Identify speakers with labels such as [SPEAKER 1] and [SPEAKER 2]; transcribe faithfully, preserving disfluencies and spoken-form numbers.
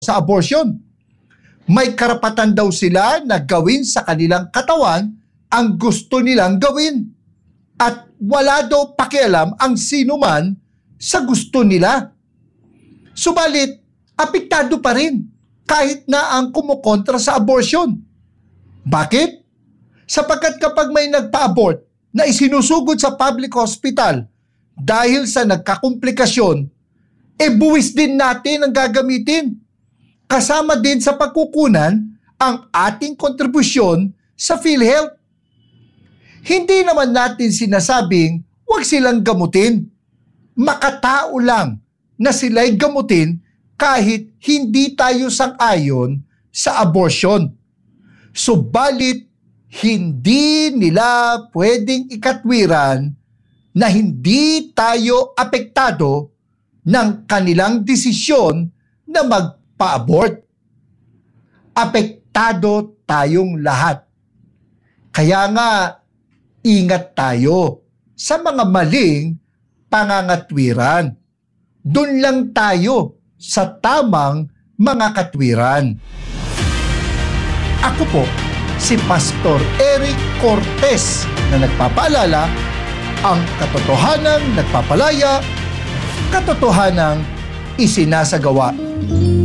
[SPEAKER 1] sa abortion. May karapatan daw sila na gawin sa kanilang katawan ang gusto nilang gawin. At wala daw pakialam ang sino man sa gusto nila. Subalit, apektado pa rin kahit na ang kumukontra sa abortion. Bakit? Sapagkat kapag may nagpa-abort na isinusugod sa public hospital dahil sa nagkakomplikasyon, e buwis din natin ang gagamitin. Kasama din sa pagkukunan ang ating kontribusyon sa PhilHealth. Hindi naman natin sinasabing huwag silang gamutin. Makatao lang na sila'y gamutin kahit hindi tayo sang-ayon sa abortion. Subalit, hindi nila pwedeng ikatwiran na hindi tayo apektado ng kanilang desisyon na magpa-abort. Apektado tayong lahat. Kaya nga, ingat tayo sa mga maling pangangatwiran. Doon lang tayo sa tamang mga katwiran. Ako po, si Pastor Eric Cortez na nagpapaalala, ang katotohanang nagpapalaya, katotohanang isinasagawa.